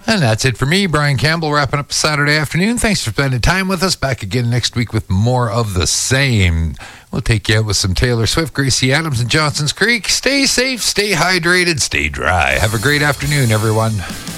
And that's it for me, Brian Campbell, wrapping up Saturday afternoon. Thanks for spending time with us. Back again next week with more of the same. We'll take you out with some Taylor Swift, Gracie Adams, and Johnson's Creek. Stay safe, stay hydrated, stay dry. Have a great afternoon, everyone.